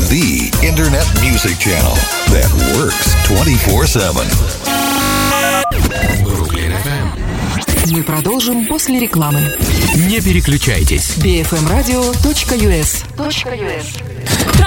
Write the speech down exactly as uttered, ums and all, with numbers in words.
the Internet Music Channel that works twenty-four seven. Brooklyn эф эм. Мы продолжим после рекламы. Не переключайтесь. би эф эм радио точка ю эс.